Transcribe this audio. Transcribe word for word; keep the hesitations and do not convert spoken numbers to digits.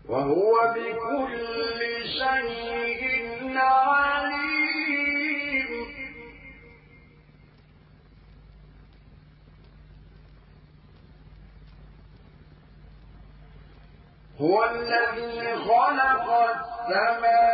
وهو بكل شيء عليم. هو الذي خلق السماوات